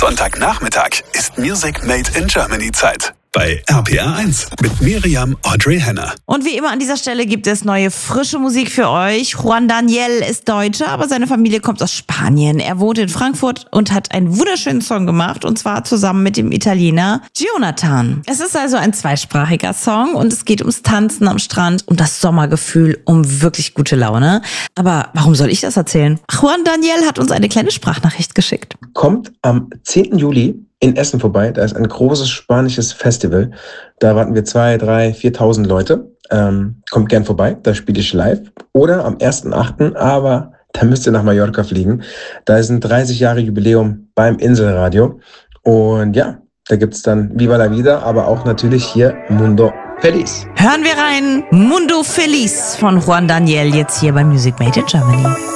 Sonntagnachmittag ist Music Made in Germany Zeit. Bei RPR 1 mit Miriam Audrey Henner. Und wie immer an dieser Stelle gibt es neue, frische Musik für euch. Juan Daniel ist Deutscher, aber seine Familie kommt aus Spanien. Er wohnt in Frankfurt und hat einen wunderschönen Song gemacht, und zwar zusammen mit dem Italiener Jonathan. Es ist also ein zweisprachiger Song und es geht ums Tanzen am Strand, um das Sommergefühl, um wirklich gute Laune. Aber warum soll ich das erzählen? Juan Daniel hat uns eine kleine Sprachnachricht geschickt. Kommt am 10. Juli in Essen vorbei. Da ist ein großes spanisches Festival. Da warten wir 2.000, 3.000, 4.000 Leute. Kommt gern vorbei, da spiele ich live. Oder am 1.8., aber da müsst ihr nach Mallorca fliegen. Da ist ein 30 Jahre Jubiläum beim Inselradio. Und ja, da gibt's dann Viva la Vida, aber auch natürlich hier Mundo Feliz. Hören wir rein. Mundo Feliz von Juan Daniel jetzt hier bei Music Made in Germany.